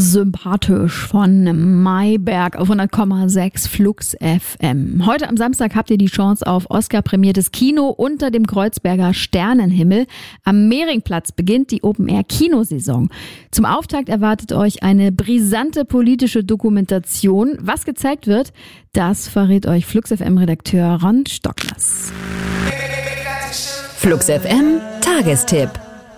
sympathisch von Mayberg auf 100,6 Flux FM. Heute am Samstag habt ihr die Chance auf Oscar-prämiertes Kino unter dem Kreuzberger Sternenhimmel. Am Mehringplatz beginnt die Open-Air-Kinosaison. Zum Auftakt erwartet euch eine brisante politische Dokumentation. Was gezeigt wird, das verrät euch Flux FM-Redakteur Ron Stocklers. Flux FM Tagestipp.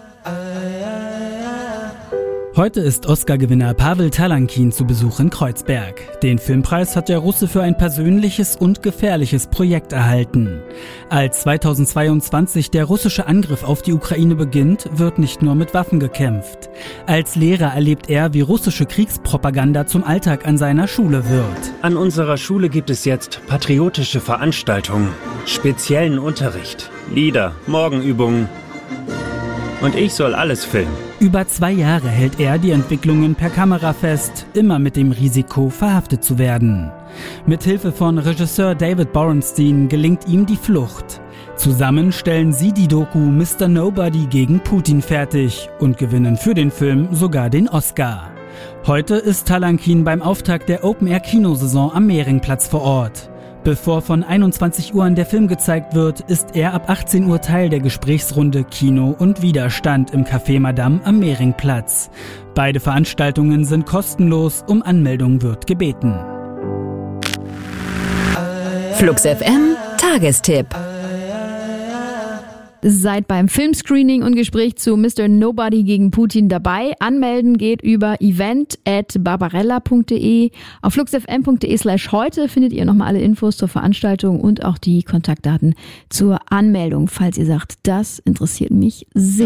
Heute ist Oscar-Gewinner Pawel Talankin zu Besuch in Kreuzberg. Den Filmpreis hat der Russe für ein persönliches und gefährliches Projekt erhalten. Als 2022 der russische Angriff auf die Ukraine beginnt, wird nicht nur mit Waffen gekämpft. Als Lehrer erlebt er, wie russische Kriegspropaganda zum Alltag an seiner Schule wird. An unserer Schule gibt es jetzt patriotische Veranstaltungen, speziellen Unterricht, Lieder, Morgenübungen. Und ich soll alles filmen. Über 2 Jahre hält er die Entwicklungen per Kamera fest, immer mit dem Risiko, verhaftet zu werden. Mit Hilfe von Regisseur David Borenstein gelingt ihm die Flucht. Zusammen stellen sie die Doku Mr. Nobody gegen Putin fertig und gewinnen für den Film sogar den Oscar. Heute ist Talankin beim Auftakt der Open-Air-Kinosaison am Mehringplatz vor Ort. Bevor von 21 Uhr der Film gezeigt wird, ist er ab 18 Uhr Teil der Gesprächsrunde Kino und Widerstand im Café Madame am Mehringplatz. Beide Veranstaltungen sind kostenlos, um Anmeldung wird gebeten. Flux FM Tagestipp. Seid beim Filmscreening und Gespräch zu Mr. Nobody gegen Putin dabei. Anmelden geht über event@barbarella.de. Auf fluxfm.de/heute findet ihr nochmal alle Infos zur Veranstaltung und auch die Kontaktdaten zur Anmeldung, falls ihr sagt, das interessiert mich sehr.